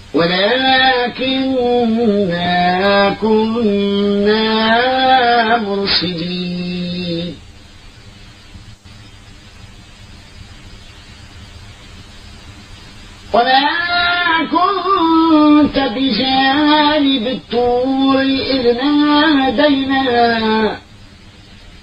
ولكننا كنا مرسلين. وما كنت بجانب الطور إذ نادينا